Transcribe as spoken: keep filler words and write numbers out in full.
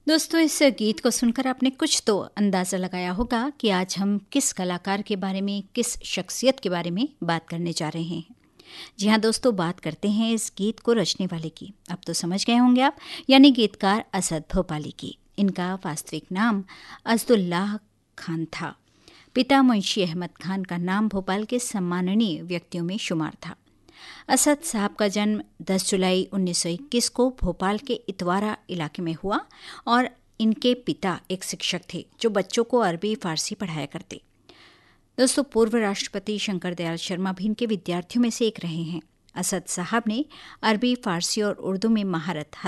दोस्तों, इस गीत को सुनकर आपने कुछ तो अंदाज़ा लगाया होगा कि आज हम किस कलाकार के बारे में, किस शख्सियत के बारे में बात करने जा रहे हैं। जी हाँ दोस्तों, बात करते हैं इस गीत को रचने वाले की। अब तो समझ गए होंगे आप, यानी गीतकार असद भोपाली की। इनका वास्तविक नाम असदुल्लाह खान था। पिता मुंशी अहमद खान का नाम भोपाल के सम्माननीय व्यक्तियों में शुमार था। असद साहब का जन्म दस जुलाई उन्नीस सौ इक्कीस को भोपाल के इतवारा इलाके में हुआ और इनके पिता एक शिक्षक थे जो बच्चों को अरबी फारसी पढ़ाया करते। दोस्तों, पूर्व राष्ट्रपति शंकर दयाल शर्मा भी इनके विद्यार्थियों में से एक रहे हैं। असद साहब ने अरबी, फारसी और उर्दू में महारत